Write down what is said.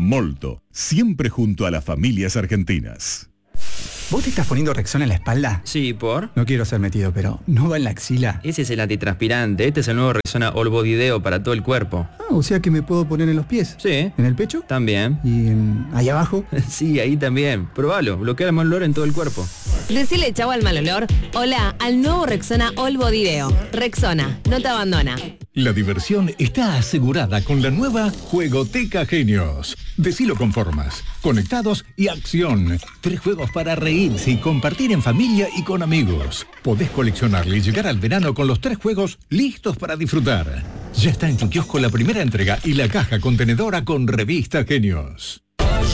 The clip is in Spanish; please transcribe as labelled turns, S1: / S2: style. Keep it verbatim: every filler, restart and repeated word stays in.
S1: Molto, siempre junto a las familias argentinas.
S2: ¿Vos te estás poniendo Rexona en la espalda?
S3: Sí, ¿por?
S2: No quiero ser metido, pero ¿no va en la axila?
S3: Ese es el antitranspirante, este es el nuevo Rexona All Body Deo para todo el cuerpo.
S2: Ah, o sea que me puedo poner en los pies.
S3: Sí.
S2: ¿En el pecho?
S3: También.
S2: ¿Y en... ahí abajo?
S3: Sí, ahí también. Probalo, bloquea el mal olor en todo el cuerpo.
S4: Decile chau al mal olor. Hola al nuevo Rexona All Body Deo. Rexona, no te abandona.
S5: La diversión está asegurada con la nueva Juegoteca Genios. Decilo con formas, conectados y acción. Tres juegos para reírse y compartir en familia y con amigos. Podés coleccionarle y llegar al verano con los tres juegos listos para disfrutar. Ya está en tu kiosco la primera entrega y la caja contenedora con revista Genios.